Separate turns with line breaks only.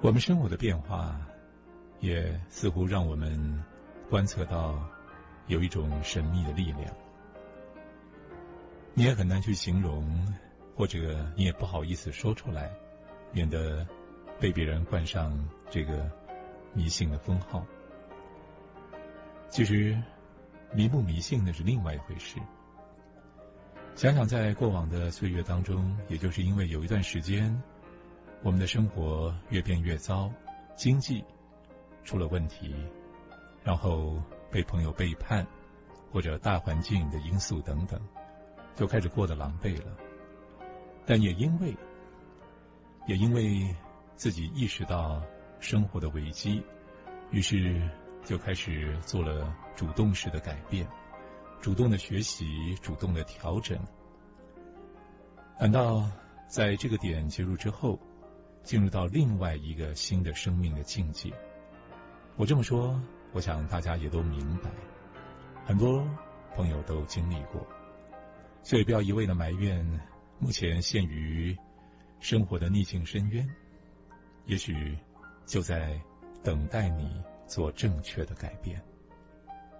我们生活的变化，也似乎让我们观测到有一种神秘的力量。你也很难去形容，或者你也不好意思说出来，免得被别人冠上这个迷信的封号。其实迷不迷信那是另外一回事。想想在过往的岁月当中，也就是因为有一段时间我们的生活越变越糟，经济出了问题，然后被朋友背叛，或者大环境的因素等等，就开始过得狼狈了。但也因为自己意识到生活的危机，于是就开始做了主动式的改变，主动的学习，主动的调整。反倒在这个点结束之后，进入到另外一个新的生命的境界。我这么说，我想大家也都明白，很多朋友都经历过，所以不要一味的埋怨目前陷于生活的逆境深渊，也许就在等待你做正确的改变。